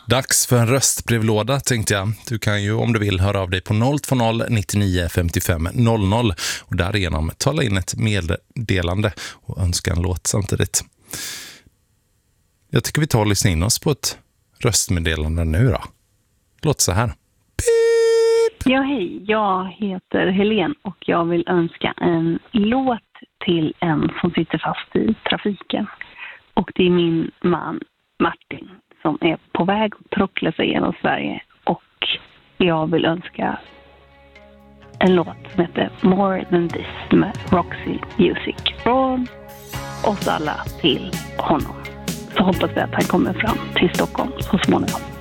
Dags för en röstbrevlåda tänkte jag. Du kan ju om du vill höra av dig på 020 99 55 00 och därigenom tala in ett meddelande och önska en låt samtidigt. Jag tycker vi tar och lyssnar in oss på ett röstmeddelande nu då. Låt så här. Pip! Ja, hej. Jag heter Helen och jag vill önska en låt till en som sitter fast i trafiken. Och det är min man Martin som är på väg att trockla sig genom Sverige. Och jag vill önska en låt som heter More Than This med Roxy Music. Från oss alla till honom. Så hoppas vi att han kommer fram till Stockholm så småningom.